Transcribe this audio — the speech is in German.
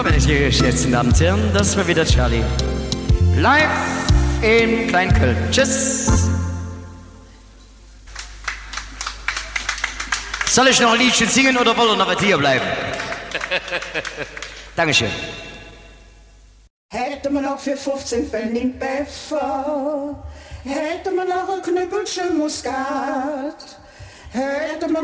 Meine sehr geschätzten Damen und Herren, das war wieder Charlie. Live in Kleinköln. Tschüss. Soll ich noch ein Liedchen singen oder wollen wir noch hier bleiben? Dankeschön. Hätte man auch für 15 Pfennig Pfeffer, hätte man auch ein Knüppelchen Muskat, hätte man